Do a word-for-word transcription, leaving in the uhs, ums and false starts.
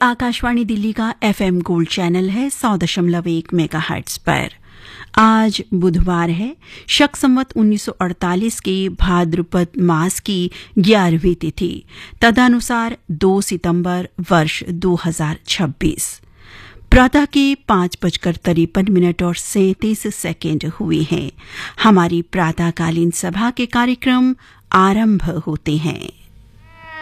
आकाशवाणी दिल्ली का FM gold channel है सौ दशमलव एक मेगाहर्ट्ज पर। आज बुधवार है, शक संवत उन्नीस सौ अड़तालीस के भाद्रपद मास की ग्यारहवीं तिथि, तदनुसार दो सितंबर वर्ष दो हजार छब्बीस। प्रातः के पांच बजकर तिरपन मिनट और सैंतीस सेकेंड हुए हैं। हमारी प्रातःकालीन सभा के कार्यक्रम आरंभ होते हैं।